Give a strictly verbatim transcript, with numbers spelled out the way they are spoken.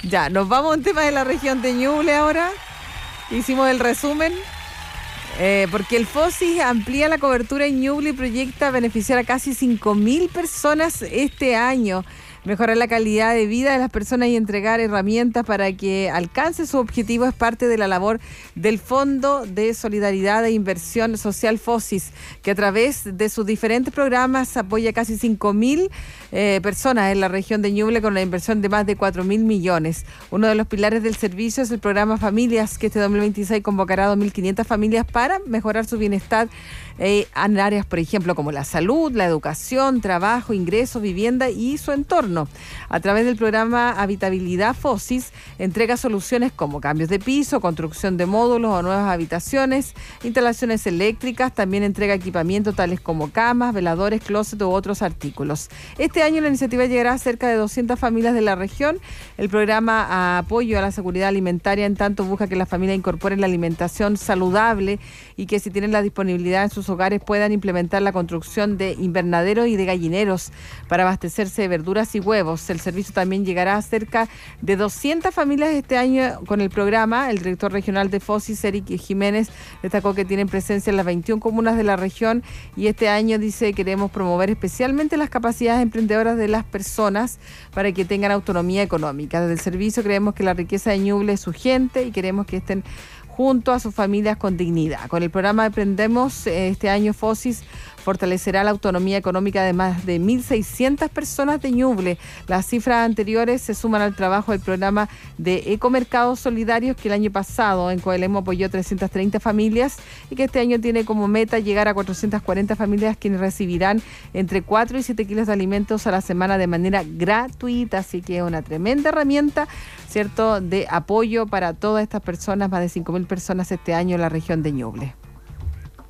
Ya, nos vamos a un tema de la región de Ñuble ahora. Hicimos el resumen. Eh, porque el FOSIS amplía la cobertura en Ñuble y proyecta beneficiar a casi cinco mil personas este año. Mejorar la calidad de vida de las personas y entregar herramientas para que alcance su objetivo es parte de la labor del Fondo de Solidaridad e Inversión Social FOSIS, que a través de sus diferentes programas apoya a casi cinco mil eh, personas en la región de Ñuble con una inversión de más de cuatro mil millones. Uno de los pilares del servicio es el programa Familias, que este dos mil veintiséis convocará a dos mil quinientas familias para mejorar su bienestar eh, en áreas, por ejemplo, como la salud, la educación, trabajo, ingresos, vivienda y su entorno. A través del programa Habitabilidad FOSIS entrega soluciones como cambios de piso, construcción de módulos o nuevas habitaciones, instalaciones eléctricas, también entrega equipamiento tales como camas, veladores, closet u otros artículos. Este año la iniciativa llegará a cerca de doscientas familias de la región. El programa a apoyo a la seguridad alimentaria en tanto busca que las familias incorporen la alimentación saludable y que si tienen la disponibilidad en sus hogares puedan implementar la construcción de invernaderos y de gallineros para abastecerse de verduras y huevos. El servicio también llegará a cerca de doscientas familias este año con el programa. El director regional de FOSIS, Eric Jiménez, destacó que tienen presencia en las veintiuna comunas de la región y este año dice queremos promover especialmente las capacidades emprendedoras de las personas para que tengan autonomía económica. Desde el servicio creemos que la riqueza de Ñuble es su gente y queremos que estén junto a sus familias con dignidad. Con el programa Emprendemos, este año FOSIS fortalecerá la autonomía económica de más de mil seiscientas personas de Ñuble. Las cifras anteriores se suman al trabajo del programa de Ecomercados Solidarios, que el año pasado en Coelemo apoyó trescientas treinta familias y que este año tiene como meta llegar a cuatrocientas cuarenta familias quienes recibirán entre cuatro y siete kilos de alimentos a la semana de manera gratuita. Así que es una tremenda herramienta, ¿cierto?, de apoyo para todas estas personas, más de cinco mil personas este año en la región de Ñuble.